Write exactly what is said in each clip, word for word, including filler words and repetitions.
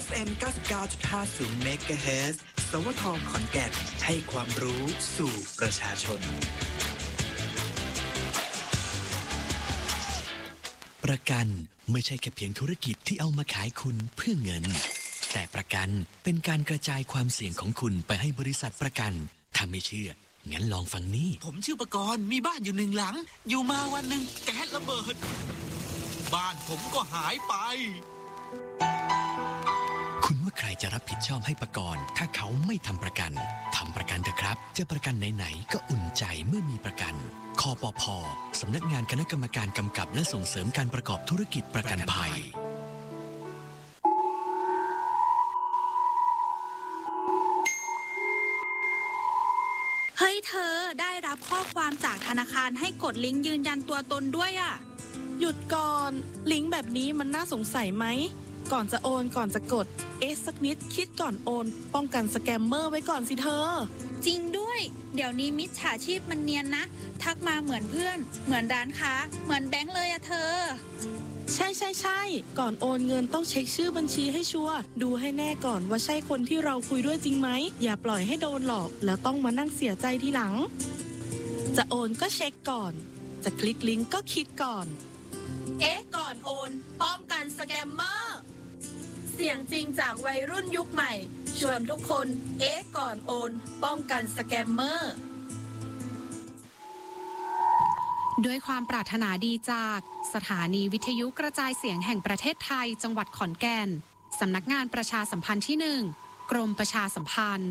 เอฟ เอ็ม เก้าสิบเก้าจุดห้า เมกะเฮิรตซ์ สวท ขอนแก่นให้ความรู้สู่ประชาชนประกันไม่ใช่แค่เพียงธุรกิจที่เอามาขายคุณเพื่อเงินแต่ประกันเป็นการกระจายความเสี่ยงของคุณไปให้บริษัทประกันถ้าไม่เชื่องั้นลองฟังนี่ผมชื่อประกรณ์มีบ้านอยู่หนึ่งหลังอยู่มาวันหนึ่งแก๊สระเบิดบ้านผมก็หายไปคุณว่าใครจะรับผิดชอบให้ประกรณ์ถ้าเขาไม่ทำประกันทำประกันเถอะครับจะประกันไหนๆก็อุ่นใจเมื่อมีประกันคปภ.สำนักงานคณะกรรมการกำกับและส่งเสริมการประกอบธุรกิจประกันภัยเฮ้ยเธอได้รับข้อความจากธนาคารให้กดลิงก์ยืนยันตัวตนด้วยอ่ะหยุดก่อนลิงก์แบบนี้มันน่าสงสัยไหมก่อนจะโอนก่อนจะกดเอ๊ะสักนิดคิดก่อนโอนป้องกันสแกมเมอร์ไว้ก่อนสิเธอจริงด้วยเดี๋ยวนี้มิจฉาชีพมันเนียนนะทักมาเหมือนเพื่อนเหมือนร้านค้าเหมือนแบงค์เลยอะเธอใช่ใช่ใช่ก่อนโอนเงินต้องเช็คชื่อบัญชีให้ชัวร์ดูให้แน่ก่อนว่าใช่คนที่เราคุยด้วยจริงไหมอย่าปล่อยให้โดนหลอกแล้วต้องมานั่งเสียใจทีหลังจะโอนก็เช็คก่อนจะคลิกลิงก์ก็คิดก่อนเอ๊ะก่อนโอนป้องกันสแกมเมอร์เสียงจริงจากวัยรุ่นยุคใหม่ชวนทุกคนเอ๊ะก่อนโอนป้องกันสแกมเมอร์ด้วยความปรารถนาดีจากสถานีวิทยุกระจายเสียงแห่งประเทศไทยจังหวัดขอนแก่นสำนักงานประชาสัมพันธ์ที่หนึ่งกรมประชาสัมพันธ์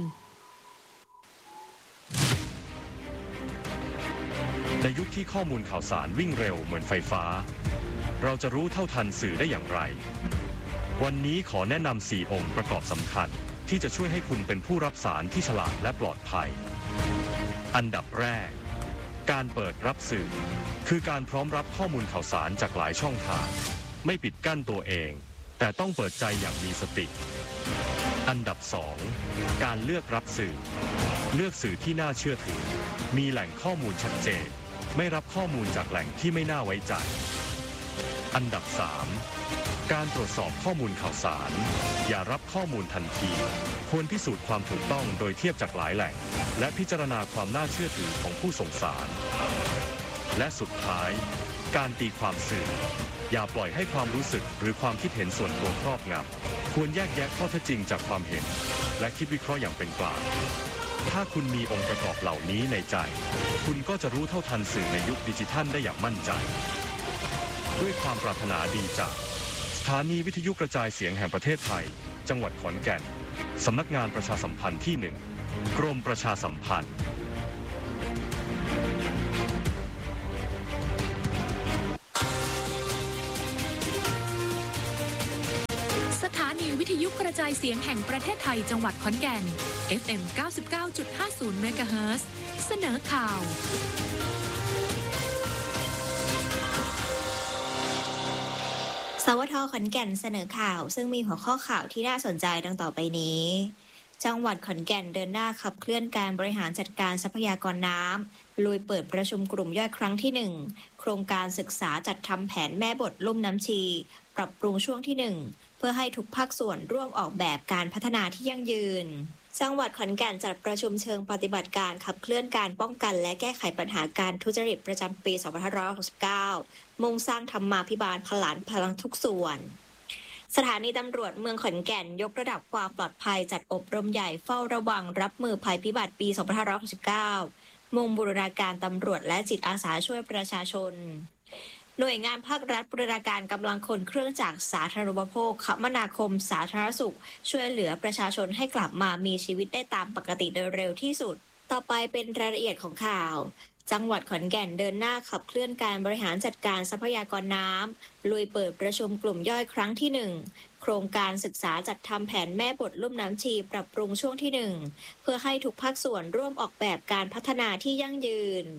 ในยุคที่ข้อมูลข่าวสารวิ่งเร็วเหมือนไฟฟ้าเราจะรู้เท่าทันสื่อได้อย่างไรวันนี้ขอแนะนำสี่องค์ประกอบสำคัญที่จะช่วยให้คุณเป็นผู้รับสารที่ฉลาดและปลอดภัยอันดับแรกการเปิดรับสื่อคือการพร้อมรับข้อมูลข่าวสารจากหลายช่องทางไม่ปิดกั้นตัวเองแต่ต้องเปิดใจอย่างมีสติอันดับสองการเลือกรับสื่อเลือกสื่อที่น่าเชื่อถือมีแหล่งข้อมูลชัดเจนไม่รับข้อมูลจากแหล่งที่ไม่น่าไว้ใจอันดับสามการตรวจสอบข้อมูลข่าวสารอย่ารับข้อมูลทันทีควรพิสูจน์ความถูกต้องโดยเทียบจากหลายแหล่งและพิจารณาความน่าเชื่อถือของผู้ส่งสารและสุดท้ายการตีความสื่ออย่าปล่อยให้ความรู้สึกหรือความคิดเห็นส่วนตัวครอบงำควรแยกแยะข้อเท็จจริงจากความเห็นและคิดวิเคราะห์อย่างเป็นกลางถ้าคุณมีองค์ประกอบเหล่านี้ในใจคุณก็จะรู้เท่าทันสื่อในยุคดิจิทัลได้อย่างมั่นใจด้วยความปรารถนาดีจากสถานีวิทยุกระจายเสียงแห่งประเทศไทยจังหวัดขอนแก่นสำนักงานประชาสัมพันธ์ที่หนึ่งกรมประชาสัมพันธ์สถานีวิทยุกระจายเสียงแห่งประเทศไทยจังหวัดขอนแก่น เอฟ เอ็ม เก้าสิบเก้าจุดห้า เมกะเฮิรตซ์ เสนอข่าวสวท.ขอนแก่นเสนอข่าวซึ่งมีหัวข้อข่าวที่น่าสนใจดังต่อไปนี้จังหวัดขอนแก่นเดินหน้าขับเคลื่อนการบริหารจัดการทรัพยากรน้ำลุยเปิดประชุมกลุ่มย่อยครั้งที่หนึ่งโครงการศึกษาจัดทำแผนแม่บทลุ่มน้ำชีปรับปรุงช่วงที่หนึ่งเพื่อให้ทุกภาคส่วนร่วมออกแบบการพัฒนาที่ยั่งยืนจังหวัดขอนแก่นจัดประชุมเชิงปฏิบัติการขับเคลื่อนการป้องกันและแก้ไขปัญหาการทุจริตประจำปีสองพันห้าร้อยหกสิบเก้ามุ่งสร้างธรรมาภิบาลพลานพลังทุกส่วนสถานีตำรวจเมืองขอนแก่นยกระดับความปลอดภัยจัดอบรมใหญ่เฝ้าระวังรับมือภัยพิบัติปีสองพันห้าร้อยหกสิบเก้ามุ่งบูรณาการตำรวจและจิตอาสาช่วยประชาชนหน่วยงานภาครัฐบูรณาการกำลังคนเครื่องจักรสาธารณูปโภคคมนาคมสาธารณสุขช่วยเหลือประชาชนให้กลับมามีชีวิตได้ตามปกติโดยเร็วที่สุดต่อไปเป็นรายละเอียดของข่าวจังหวัดขอนแก่นเดินหน้าขับเคลื่อนการบริหารจัดการทรัพยากรน้ำลุยเปิดประชุมกลุ่มย่อยครั้งที่หนึ่งโครงการศึกษาจัดทำแผนแม่บทลุ่มน้ำชีปรับปรุงช่วงที่หนึ่งเพื่อให้ทุกภาคส่วนร่วมออกแบบการพัฒนาที่ยั่งยืน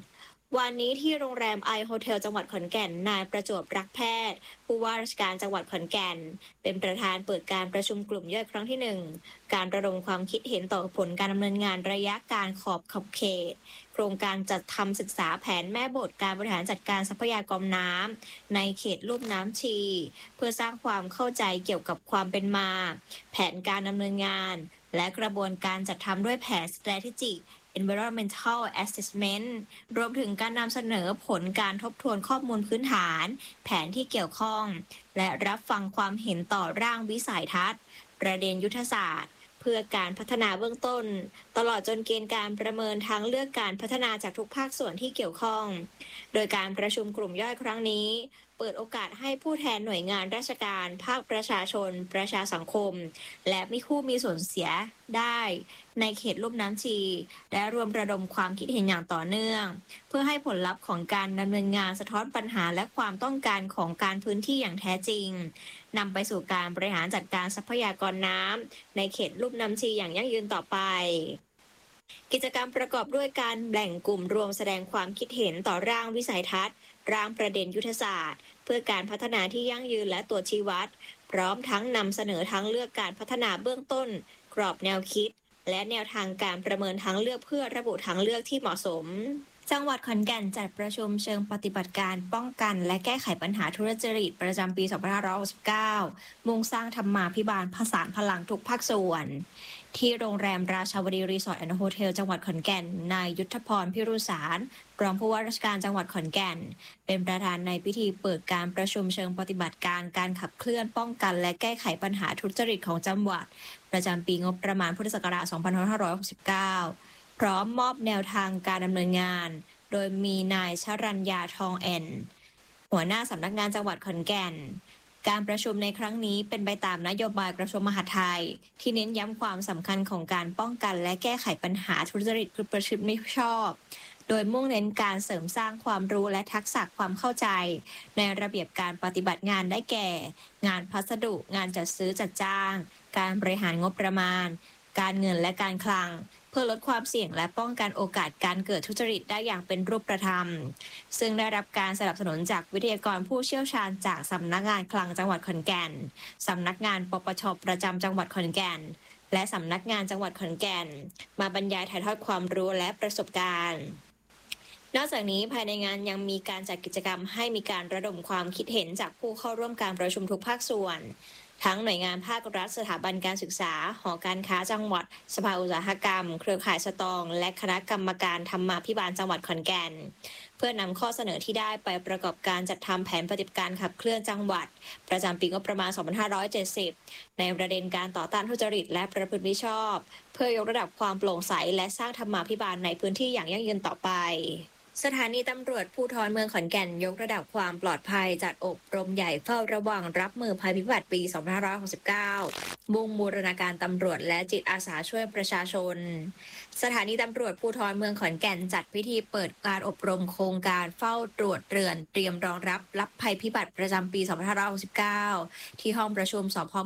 วันนี้ที่โรงแรมไอโฮเทลจังหวัดขอนแก่นนายประจวบรักแพทย์ผู้ว่าราชการจังหวัดขอนแก่นเป็นประธานเปิดการประชุมกลุ่มย่อยครั้งที่หนึ่งการระดมความคิดเห็นต่อผลการดำเนินงานระยะการขอบขอบเขตโครงการจัดทำศึกษาแผนแม่บทการบริหารจัดการทรัพยากรน้ำในเขตลุ่มน้ำชีเพื่อสร้างความเข้าใจเกี่ยวกับความเป็นมาแผนการดำเนินงานและกระบวนการจัดทำด้วยแผน strategic environmental assessment รวมถึงการนำเสนอผลการทบทวนข้อมูลพื้นฐานแผนที่เกี่ยวข้องและรับฟังความเห็นต่อร่างวิสัยทัศน์ประเด็นยุทธศาสตร์เพื่อการพัฒนาเบื้องต้นตลอดจนเกณฑ์การประเมินทางเลือกการพัฒนาจากทุกภาคส่วนที่เกี่ยวข้องโดยการประชุมกลุ่มย่อยครั้งนี้เปิดโอกาสให้ผู้แทนหน่วยงานราชการภาคประชาชนประชาสังคมและมีผู้มีส่วนเสียได้ในเขตลุ่มน้ำชีและรวมระดมความคิดเห็นอย่างต่อเนื่องเพื่อให้ผลลัพธ์ของการดำเนินงานสะท้อนปัญหาและความต้องการของการพื้นที่อย่างแท้จริงนำไปสู่การบริหารจัดการทรัพยากรน้ำในเขตลุ่มน้ำชีอย่างยั่งยืนต่อไปกิจกรรมประกอบด้วยการแบ่งกลุ่มรวมแสดงความคิดเห็นต่อร่างวิสัยทัศน์ร่างประเด็นยุทธศาสตร์เพื่อการพัฒนาที่ยั่งยืนและตัวชี้วัดพร้อมทั้งนำเสนอทางเลือกการพัฒนาเบื้องต้นกรอบแนวคิดและแนวทางการประเมินทางเลือกเพื่อระบุทางเลือกที่เหมาะสมจังหวัดขอนแก่นจัดประชุมเชิงปฏิบัติการป้องกันและแก้ไขปัญหาทุจริตประจำปี สองพันห้าร้อยหกสิบเก้า มุ่งสร้างธรรมาภิบาลผสานพลังทุกภาคส่วนที่โรงแรมราชาวดีรีสอร์ทแอนด์โฮเทลจังหวัดขอนแก่นนายยุทธพรพิรุษสารรองผู้ว่าราชการจังหวัดขอนแก่นเป็นประธานในพิธีเปิดการประชุมเชิงปฏิบัติการการขับเคลื่อนป้องกันและแก้ไขปัญหาทุจริตของจังหวัดประจำปีงบประมาณพุทธศักราช สองพันห้าร้อยหกสิบเก้า พร้อมมอบแนวทางการดำเนินงานโดยมีนายชรัญญาทองแอ่นหัวหน้าสำนักงานจังหวัดขอนแก่นการประชุมในครั้งนี้เป็นไปตามนโยบายกระทรวงมหาดไทยที่เน้นย้ำความสำคัญของการป้องกันและแก้ไขปัญหาทุจริตประพฤติมิชอบโดยมุ่งเน้นการเสริมสร้างความรู้และทักษะความเข้าใจในระเบียบการปฏิบัติงานได้แก่งานพัสดุงานจัดซื้อจัดจ้างการบริหารงบประมาณการเงินและการคลังเพื่อลดความเสี่ยงและป้องกันโอกาสการเกิดทุจริตได้อย่างเป็นรูปธรรมซึ่งได้รับการสนับสนุนจากวิทยากรผู้เชี่ยวชาญจากสำนักงานคลังจังหวัดขอนแก่นสำนักงานปปชประจำจังหวัดขอนแก่นและสำนักงานจังหวัดขอนแก่นมาบรรยายถ่ายทอดความรู้และประสบการณ์นอกจากนี้ภายในงานยังมีการจัดกิจกรรมให้มีการระดมความคิดเห็นจากผู้เข้าร่วมการประชุมทุกภาคส่วนทั้งหน่วยงานภาครัฐสถาบันการศึกษาหอการค้าจังหวัดสภาอุตสาหกรรมเครือข่ายสตองและคณะกรรมการธรรมาภิบาลจังหวัดขอนแก่นเพื่อนำข้อเสนอที่ได้ไปประกอบการจัดทำแผนปฏิบัติการขับเคลื่อนจังหวัดประจำปีงบประมาณ สองพันห้าร้อยเจ็ดสิบ ในประเด็นการต่อต้านทุจริตและประพฤติมิชอบเพื่อยกระดับความโปร่งใสและสร้างธรรมาภิบาลในพื้นที่อย่างยั่งยืนต่อไปสถานีตำรวจภูธรเมืองขอนแก่นยกระดับความปลอดภัยจัดอบรมใหญ่เฝ้าระวังรับมือภัยพิบัติปี สองพันห้าร้อยหกสิบเก้า มุ่งบูรณาการตำรวจและจิตอาสาช่วยประชาชนสถานีตำรวจภูธรเมืองขอนแก่นจัดพิธีเปิดการอบรมโครงการเฝ้าตรวจเรือนเตรียมรองรับรับภัยพิบัติประจำปี สองพันห้าร้อยหกสิบเก้า ที่ห้องประชุมสภ